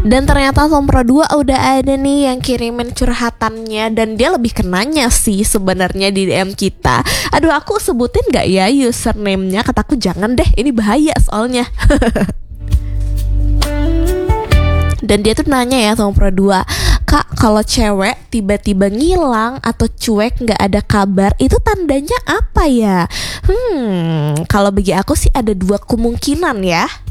Dan ternyata Sompro 2 udah ada nih yang kirimin curhatannya. Dan dia lebih kenanya sih sebenarnya di DM kita. Aduh, aku sebutin gak ya username-nya? Kataku jangan deh, ini bahaya soalnya. Dan dia tuh nanya ya Sompro 2, Kak, kalau cewek tiba-tiba ngilang atau cuek gak ada kabar, itu tandanya apa ya? Kalau bagi aku sih ada dua kemungkinan ya.